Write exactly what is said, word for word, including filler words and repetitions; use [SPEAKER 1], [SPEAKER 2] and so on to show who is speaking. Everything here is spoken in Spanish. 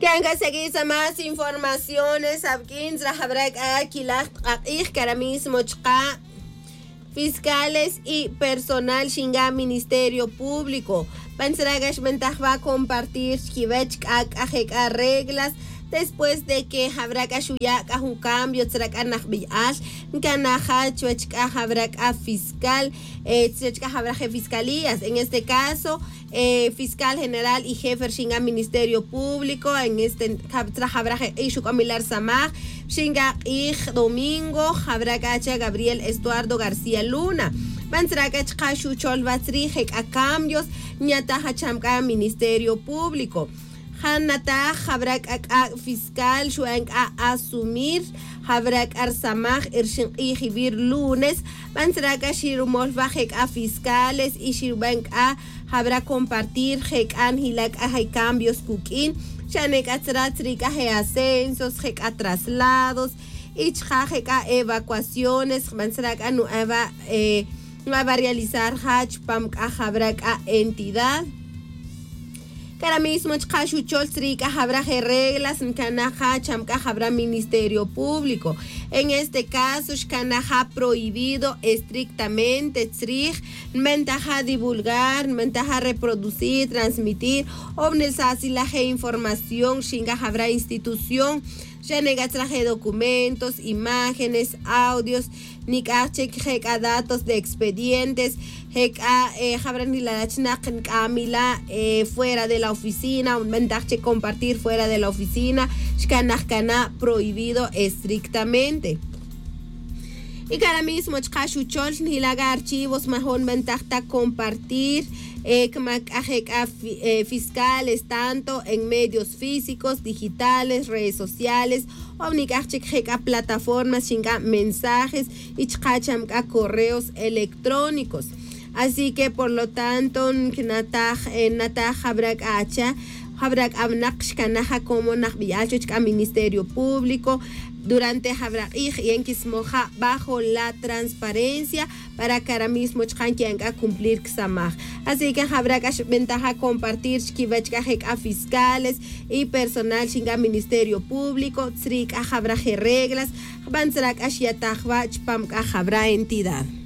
[SPEAKER 1] Kanga seguisa más informaciones. Abkins rahabrak akilak akih karamismo chqa fiscales y personal shinga Ministerio Público. Pansragash ventaja va a compartir kivech ak ajek reglas después de que habrak ashuyak a un cambio trak anach bi'al kanaja chuech habrak a fiscal eh habrak fiscalías. En este caso eh, fiscal general y jefe shinga Ministerio Público. En este habrak ishuk amilar samaj shinga ich domingo habrak acha Gabriel Estuardo García Luna. Pansragash kashu chol batrihek a cambios nyataja chamka Ministerio Público. Hanata habrak ak fiscal shuank a asumir habrak arsamaj irshin ijibir lunes pansraka shirumol bajek a fiscales y shirbank a habrak compartir hek an hilak a hay cambios kukin shanek atratrika he ascensos hek a traslados ichja hek a evacuaciones pansraka nu eva eh, va a realizar hach pam a habrak a entidad. Ahora mismo chkashuchol trika habrá reglas en canaja chamka habrá Ministerio Público. En este caso canaja prohibido estrictamente trij mentaja divulgar, mentaja reproducir, transmitir obnesasi la información shinga habrá institución ya nega traje documentos, imágenes, audios, ni cache a datos de expedientes, heka habran ni la camila fuera de la oficina, un mensaje compartir fuera de la oficina, shkanakana prohibido estrictamente. Y cada mismo chkashuchol ni laga archivos mahon mentajta compartir eh, eh, fiscales tanto en medios físicos, digitales, redes sociales, omnikachek plataformas chinga mensajes y chkacham correos electrónicos. Así que por lo tanto nataj nataj habrak acha habrak abnaqsh kanaja como nakbiacho chka Ministerio Público durante habrak y en kismoja bajo la transparencia para que ahora mismo chkankianga cumplir ksamaj. Así que habrak ventaja compartir chkivachka a fiscales y personal chinga Ministerio Público tsrik habrak reglas bansrak ashiatajwa chpam habra entidad.